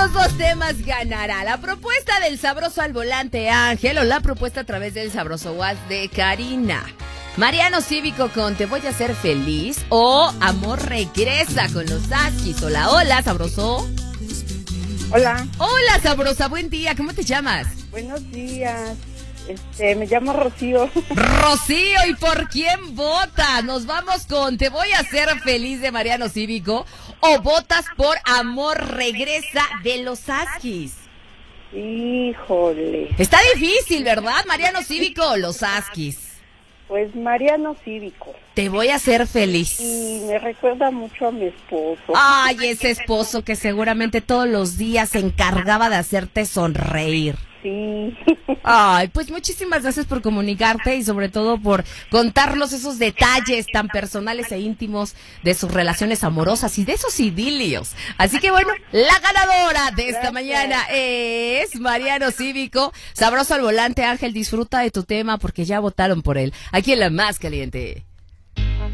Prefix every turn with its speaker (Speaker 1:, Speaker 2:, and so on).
Speaker 1: estos dos temas ganará la propuesta del sabroso al volante Ángel o la propuesta a través del sabroso WhatsApp de Karina. Mariano Cívico con Te voy a hacer feliz o Amor regresa con los Huskies. Hola, hola, sabroso.
Speaker 2: Hola.
Speaker 1: Hola, sabrosa, buen día, ¿cómo te llamas?
Speaker 2: Buenos días. Me llamo Rocío.
Speaker 1: Rocío, ¿y por quién votas? Nos vamos con Te voy a hacer feliz de Mariano Cívico o votas por Amor regresa de los Huskies.
Speaker 2: Híjole.
Speaker 1: Está difícil, ¿verdad? Mariano Cívico o los Huskies.
Speaker 2: Pues Mariano Cívico.
Speaker 1: Te voy a hacer feliz.
Speaker 2: Y me recuerda mucho a mi esposo.
Speaker 1: Ay, ese esposo que seguramente todos los días se encargaba de hacerte sonreír.
Speaker 2: Sí.
Speaker 1: Ay, pues muchísimas gracias por comunicarte y sobre todo por contarnos esos detalles tan personales e íntimos de sus relaciones amorosas y de esos idilios. Así que bueno, la ganadora de esta mañana es Mariano Cívico. Sabroso al volante, Ángel, disfruta de tu tema porque ya votaron por él. Aquí en La Más Caliente.